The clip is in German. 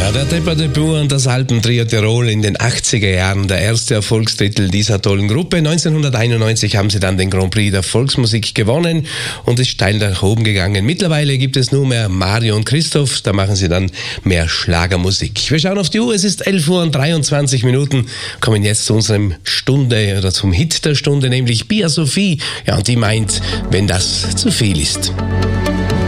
Ja, der Depperte Bauer und das Alpentrio Tirol in den 80er Jahren, der erste Erfolgstitel dieser tollen Gruppe. 1991 haben sie dann den Grand Prix der Volksmusik gewonnen und ist steil nach oben gegangen. Mittlerweile gibt es nur mehr Mario und Christoph, da machen sie dann mehr Schlagermusik. Wir schauen auf die Uhr, es ist 11:23 kommen jetzt zu unserem Stunde oder zum Hit der Stunde, nämlich Bia Sophie. Ja, und die meint, wenn das zu viel ist.